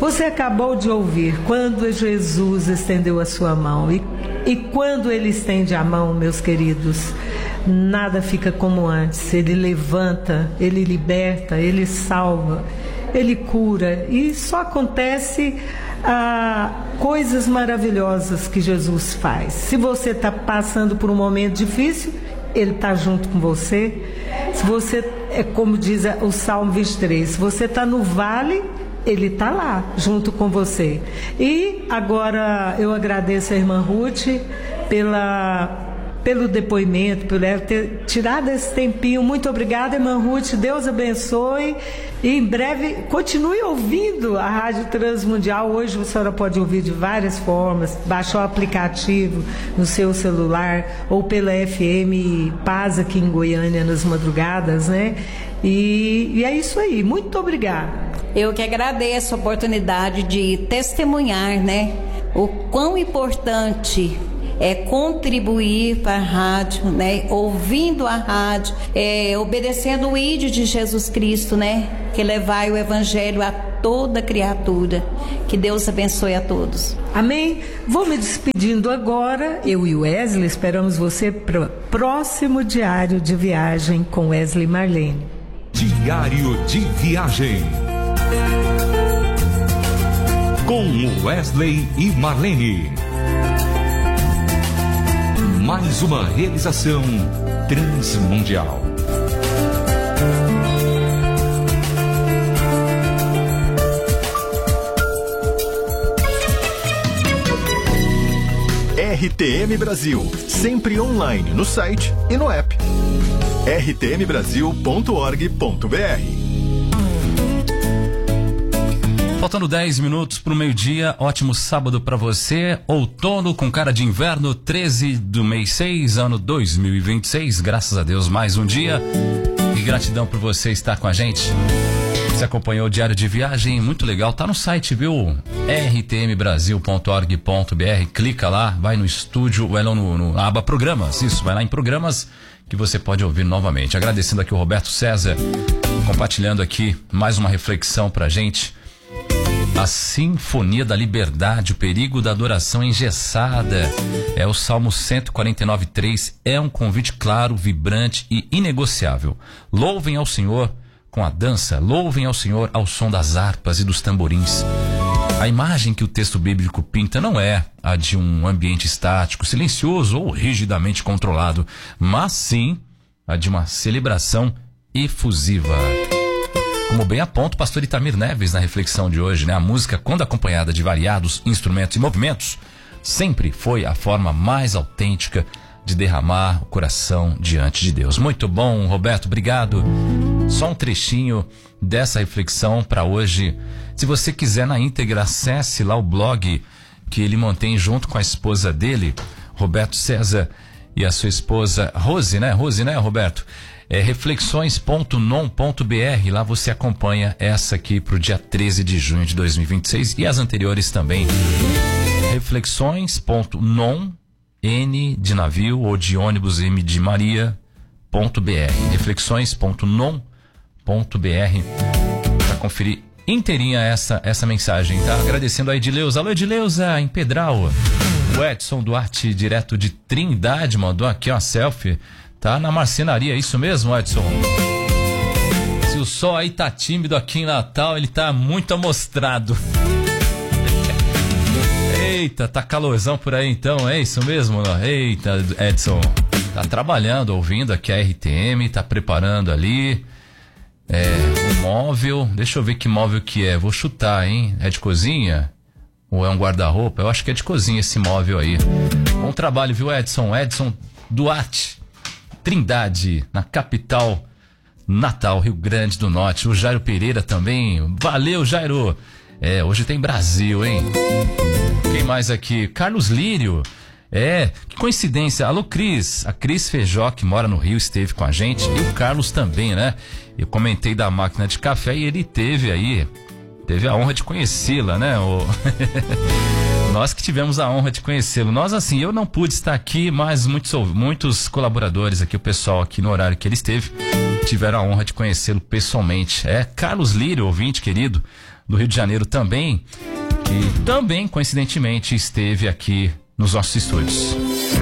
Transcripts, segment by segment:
Você acabou de ouvir quando Jesus estendeu a sua mão. E quando Ele estende a mão, meus queridos, nada fica como antes. Ele levanta, Ele liberta, Ele salva, Ele cura. E só acontece coisas maravilhosas que Jesus faz. Se você está passando por um momento difícil, Ele está junto com você. Se você, como diz o Salmo 23, se você está no vale, Ele está lá, junto com você. E agora eu agradeço a irmã Ruth pelo depoimento, por ela ter tirado esse tempinho. Muito obrigada, irmã Ruth. Deus abençoe. E em breve, continue ouvindo a Rádio Transmundial. Hoje a senhora pode ouvir de várias formas. Baixar o aplicativo no seu celular ou pela FM Paz aqui em Goiânia nas madrugadas, né? E é isso aí. Muito obrigada. Eu que agradeço a oportunidade de testemunhar, né? O quão importante é contribuir para a rádio, né? Ouvindo a rádio, obedecendo o ídio de Jesus Cristo, né? Que levai o evangelho a toda criatura. Que Deus abençoe a todos. Amém? Vou me despedindo agora. Eu e o Wesley esperamos você para o próximo Diário de Viagem com Wesley e Marlene. Diário de Viagem com Wesley e Marlene. Mais uma realização transmundial. RTM Brasil, sempre online no site e no app. rtmbrasil.org.br. Faltando 10 minutos para o meio-dia, ótimo sábado para você. Outono com cara de inverno, 13 do mês 6, ano 2026. Graças a Deus, mais um dia. E gratidão por você estar com a gente. Você acompanhou o Diário de Viagem, muito legal. Tá no site, viu? rtmbrasil.org.br. Clica lá, vai no estúdio, vai lá na aba Programas. Isso, vai lá em Programas que você pode ouvir novamente. Agradecendo aqui o Roberto César, compartilhando aqui mais uma reflexão pra gente. A Sinfonia da Liberdade, o perigo da adoração engessada. É o Salmo 149:3. É um convite claro, vibrante e inegociável. Louvem ao Senhor com a dança, louvem ao Senhor ao som das harpas e dos tamborins. A imagem que o texto bíblico pinta não é a de um ambiente estático, silencioso ou rigidamente controlado, mas sim a de uma celebração efusiva. Como bem aponta o pastor Itamir Neves na reflexão de hoje, né? A música, quando acompanhada de variados instrumentos e movimentos, sempre foi a forma mais autêntica de derramar o coração diante de Deus. Muito bom, Roberto, obrigado. Só um trechinho dessa reflexão para hoje. Se você quiser na íntegra, acesse lá o blog que ele mantém junto com a esposa dele, Roberto César, e a sua esposa Rose, né, Roberto? Reflexões.non.br. Lá você acompanha essa aqui para o dia 13 de junho de 2026 e as anteriores também. Reflexões.non, N de navio ou de ônibus, M de Maria, .br. Reflexões.non.br para conferir inteirinha essa mensagem, tá? Agradecendo a Edileuza. Alô, Edileuza, em Pedral. O Edson Duarte, direto de Trindade, mandou aqui uma selfie. Tá na marcenaria, é isso mesmo, Edson? Se o sol aí tá tímido aqui em Natal, ele tá muito amostrado. Eita, tá calorzão por aí então, é isso mesmo? Eita, Edson, tá trabalhando, ouvindo aqui a RTM, tá preparando ali um móvel. Deixa eu ver que móvel que é, vou chutar, hein? É de cozinha? Ou é um guarda-roupa? Eu acho que é de cozinha esse móvel aí. Bom trabalho, viu, Edson? Edson Duarte, Trindade, na capital Natal, Rio Grande do Norte. O Jairo Pereira também. Valeu, Jairo. Hoje tem Brasil, hein? Quem mais aqui? Carlos Lírio. Que coincidência. Alô, Cris. A Cris Feijó, que mora no Rio, esteve com a gente. E o Carlos também, né? Eu comentei da máquina de café e ele teve a honra de conhecê-la, né? Nós que tivemos a honra de conhecê-lo. Nós, assim, eu não pude estar aqui, mas muitos colaboradores aqui, o pessoal aqui no horário que ele esteve, tiveram a honra de conhecê-lo pessoalmente. É Carlos Lírio, ouvinte querido do Rio de Janeiro também, que também, coincidentemente, esteve aqui nos nossos estúdios.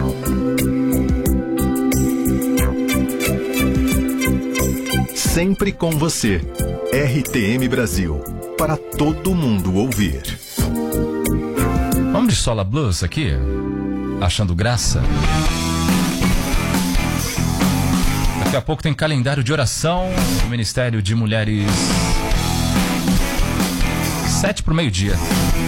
Sempre com você. RTM Brasil. Para todo mundo ouvir. Vamos de Sola Blues aqui? Achando graça? Daqui a pouco tem calendário de oração do Ministério de Mulheres. 7 para o meio-dia.